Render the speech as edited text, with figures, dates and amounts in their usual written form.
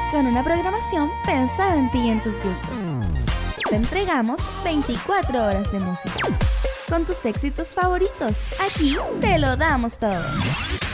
con una programación pensada en ti y en tus gustos. Te entregamos 24 horas de música, con tus éxitos favoritos. Aquí te lo damos todo.